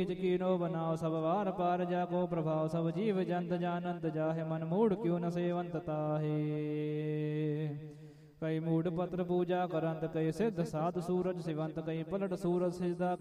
कीनो बनाओ सब वार पार जाको प्रभाव सब जीव जंत जानंत जाहे मन मूढ़ क्यों न सेवंत ताहे कई मूढ़ पत्र पूजा करंत कई सिद्ध साध सूरज सिवंत कई पलट सूरज सिजदा